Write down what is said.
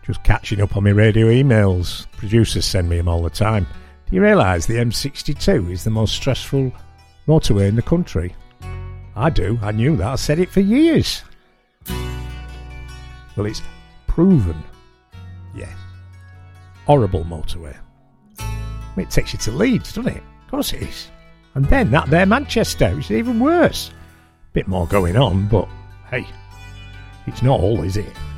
Just catching up on my radio emails. Producers send me them all the time. Do you realise the M62 is the most stressful motorway in the country? I do. I knew that. I said it for years. Well, it's proven. Yeah. Horrible motorway. It takes you to Leeds, doesn't it? Of course it is. And then that there Manchester, which is even worse. Bit more going on, but hey, it's not all, is it?